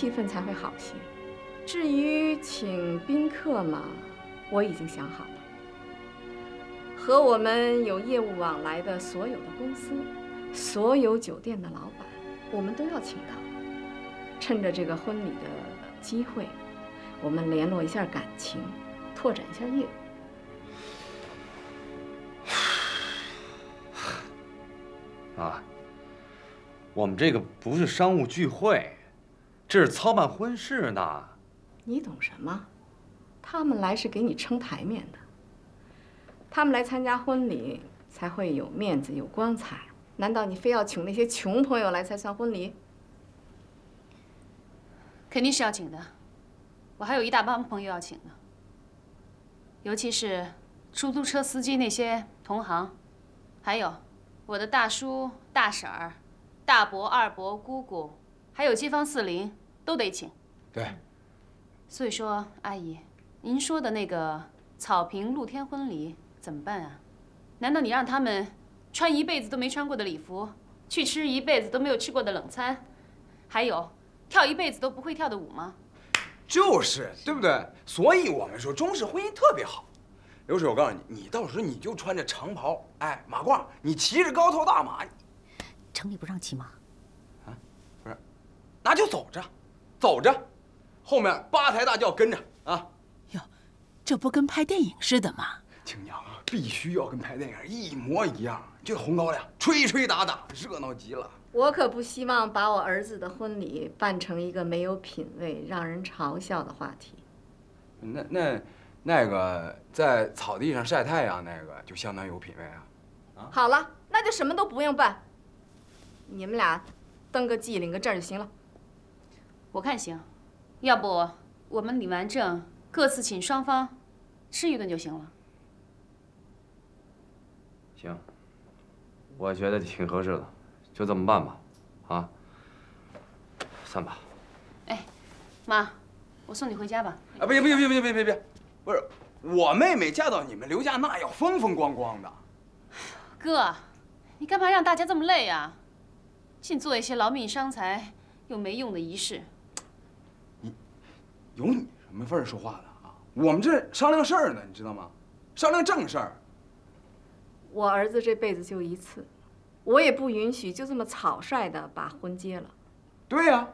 气氛才会好些。至于请宾客嘛，我已经想好了，和我们有业务往来的所有的公司，所有酒店的老板，我们都要请到。趁着这个婚礼的机会，我们联络一下感情，拓展一下业务。啊，我们这个不是商务聚会，这是操办婚事呢。 你懂什么？他们来是给你撑台面的，他们来参加婚礼才会有面子有光彩。难道你非要请那些穷朋友来才算婚礼？ 肯定是要请的，我还有一大帮朋友要请呢。尤其是出租车司机那些同行，还有我的大叔、大婶儿、大伯、二伯、姑姑，还有街坊四邻都得请。 对。 所以说，阿姨，您说的那个草坪露天婚礼怎么办啊？难道你让他们穿一辈子都没穿过的礼服，去吃一辈子都没有吃过的冷餐，还有跳一辈子都不会跳的舞吗？ 就是，对不对？所以我们说中式婚姻特别好。刘水，我告诉你，你到时候你就穿着长袍，哎，马褂，你骑着高头大马。 城里不让骑马。 啊，不是，那就走着，走着，后面8抬大轿跟着啊。 哟，这不跟拍电影似的吗？ 亲娘啊，必须要跟拍电影一模一样，就红高粱，吹吹打打，热闹极了。 我可不希望把我儿子的婚礼办成一个没有品位、让人嘲笑的话题。 那个在草地上晒太阳那个就相当有品位啊！ 好了，那就什么都不用办，你们俩登个记、领个证就行了。 我看行，要不我们领完证，各自请双方吃一顿就行了。 行，我觉得挺合适的。就这么办吧，啊，散吧。 哎，妈，我送你回家吧。 啊，别，不是，我妹妹嫁到你们刘家，那要风风光光的。 哥，你干嘛让大家这么累啊？净做一些劳命伤财又没用的仪式。 有你什么份儿说话的啊？我们这商量事儿呢，你知道吗？商量正事儿。 我儿子这辈子就一次。我也不允许就这么草率的把婚结了。 对呀。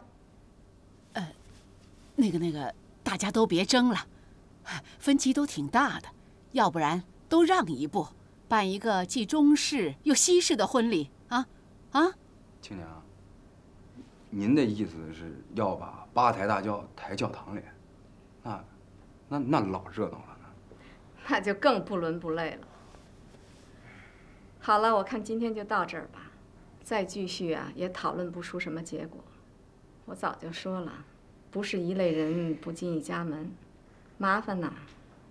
那个，大家都别争了，分歧都挺大的，要不然都让一步，办一个既中式又西式的婚礼啊！ 亲娘，您的意思是要把8抬大轿抬教堂里？那老热闹了呢。 那就更不伦不类了。好了，我看今天就到这儿吧，再继续啊也讨论不出什么结果。我早就说了，不是一类人不进一家门，麻烦呐。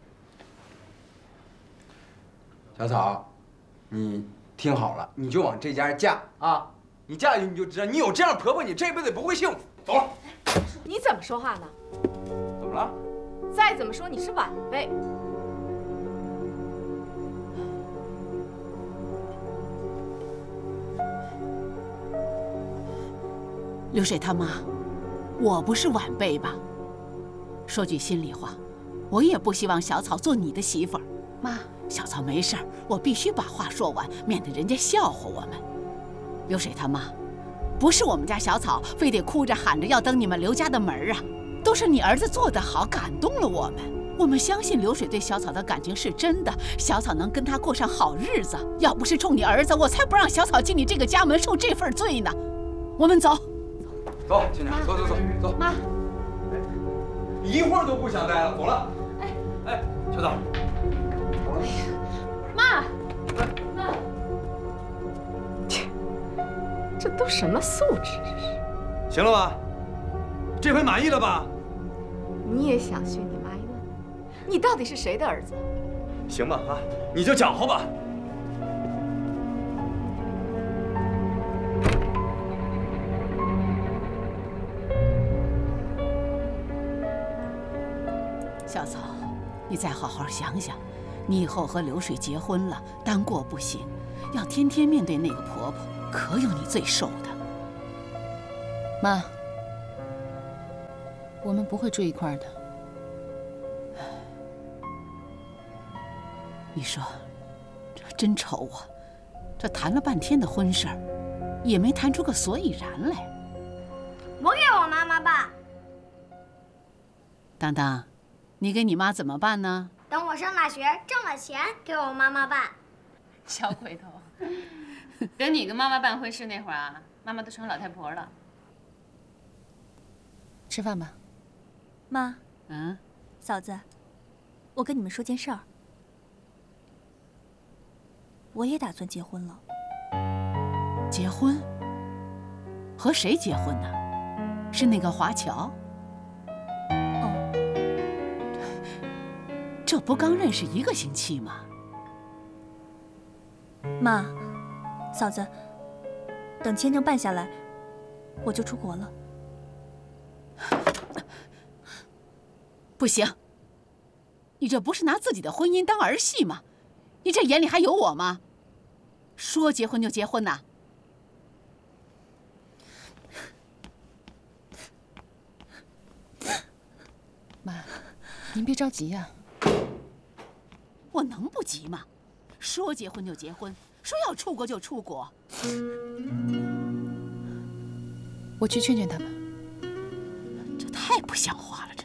小草，你听好了，你就往这家嫁啊！你嫁进去你就知道，你有这样婆婆，你这辈子不会幸福。走了。 你怎么说话呢？ 怎么了？ 再怎么说你是晚辈。 流水他妈，我不是晚辈吧？说句心里话，我也不希望小草做你的媳妇儿。妈，小草没事儿，我必须把话说完，免得人家笑话我们。流水他妈，不是我们家小草非得哭着喊着要登你们刘家的门啊，都是你儿子做得好，感动了我们。我们相信流水对小草的感情是真的，小草能跟他过上好日子。要不是冲你儿子，我才不让小草进你这个家门受这份罪呢。我们走。 走，亲娘，走。 妈， 一会儿都不想待了，走了。哎，小草，走了。 妈， 切，这都什么素质？这是。 行了吧？这回满意了吧？ 你也想学你妈一顿？你到底是谁的儿子？ 行吧，啊，你就搅和吧。 小草，你再好好想想，你以后和流水结婚了，单过不行，要天天面对那个婆婆，可有你最受的。 妈， 我们不会住一块儿的。 你说，这真愁啊！这谈了半天的婚事儿，也没谈出个所以然来。 我给我妈妈办。 当当，你给你妈怎么办呢？ 等我上大学挣了钱，给我妈妈办。 小鬼头，等你跟妈妈办婚事那会儿啊，妈妈都成老太婆了。吃饭吧。 妈， 嗯， 嫂子，我跟你们说件事儿，我也打算结婚了。 结婚？和谁结婚呢？是那个华侨？ 哦， 这不刚认识1个星期吗？ 妈，嫂子，等签证办下来，我就出国了。 不行，你这不是拿自己的婚姻当儿戏吗？你这眼里还有我吗？说结婚就结婚呐？ 妈，您别着急呀。 我能不急吗？说结婚就结婚，说要出国就出国。 我去劝劝他吧。 这太不像话了。